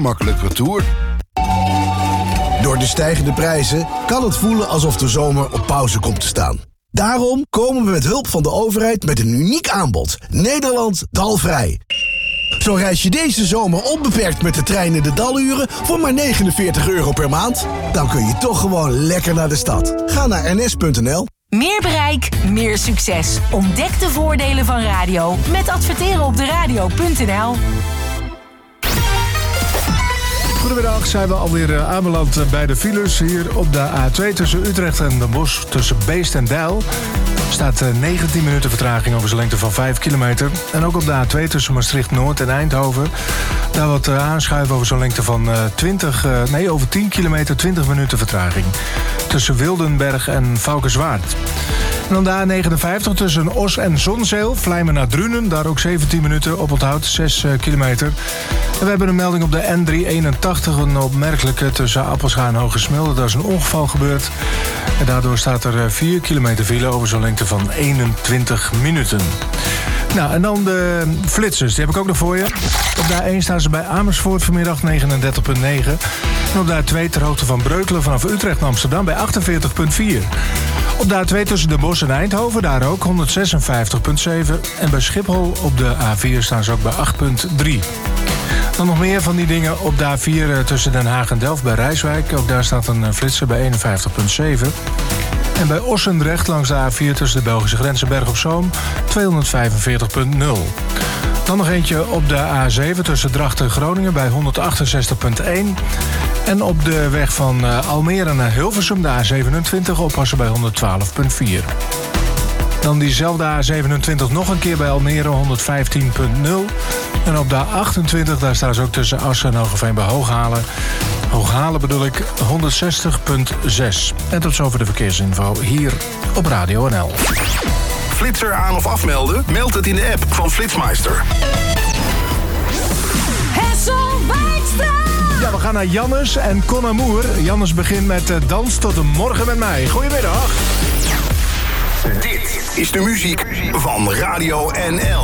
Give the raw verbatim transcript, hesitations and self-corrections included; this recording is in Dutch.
makkelijk retour. Door de stijgende prijzen kan het voelen alsof de zomer op pauze komt te staan. Daarom komen we met hulp van de overheid met een uniek aanbod. Nederland dalvrij. Zo reis je deze zomer onbeperkt met de trein in de daluren voor maar negenenveertig euro per maand. Dan kun je toch gewoon lekker naar de stad. Ga naar n s punt n l. Meer bereik, meer succes. Ontdek de voordelen van radio met adverteren op de radio punt n l. Goedemiddag, zijn we alweer aanbeland bij de files hier op de A twee tussen Utrecht en Den Bosch, tussen Beest en Deil. Er staat negentien minuten vertraging over zijn lengte van vijf kilometer. En ook op de A twee tussen Maastricht-Noord en Eindhoven. Daar wat aanschuiven over zo'n lengte van twintig, nee, over tien kilometer, twintig minuten vertraging. Tussen Wildenberg en Valkenswaard. En dan de A negenenvijftig tussen Os en Zonzeel, Vlijmen naar Drunen. Daar ook zeventien minuten op onthoud, zes kilometer. En we hebben een melding op de N driehonderdeenentachtig, een opmerkelijke tussen Appelscha en Hogesmilde. Daar is een ongeval gebeurd. En daardoor staat er vier kilometer file over zo'n lengte van eenentwintig minuten. Nou, en dan de flitsers, die heb ik ook nog voor je. Op de A één staan ze bij Amersfoort vanmiddag negenendertig komma negen. En op de A twee ter hoogte van Breukelen vanaf Utrecht naar Amsterdam bij achtenveertig komma vier. Op de A twee tussen Den Bosch en Eindhoven, daar ook honderdzesenvijftig komma zeven. En bij Schiphol op de A vier staan ze ook bij acht komma drie. Dan nog meer van die dingen op de A vier tussen Den Haag en Delft bij Rijswijk. Ook daar staat een flitser bij eenenvijftig komma zeven. En bij Ossendrecht langs de A vier tussen de Belgische grens en Berg op Zoom tweehonderdvijfenveertig komma nul. Dan nog eentje op de A zeven tussen Drachten en Groningen bij honderdachtenzestig komma één. En op de weg van Almere naar Hilversum, de A zevenentwintig, oppassen bij honderdtwaalf komma vier. Dan diezelfde A zevenentwintig nog een keer bij Almere, honderdvijftien komma nul. En op de A achtentwintig, daar staan ze ook tussen Assen en Hogeveen bij Hooghalen. Hooghalen bedoel ik, honderdzestig komma zes. En tot zover de verkeersinfo hier op Radio N L. Flitser aan of afmelden? Meld het in de app van Flitsmeister. Hessel Wijkstra! Ja, we gaan naar Jannes en Con Amour. Jannes begint met uh, Dans tot de morgen met mij. Goedemiddag. Dit is de muziek van Radio N L.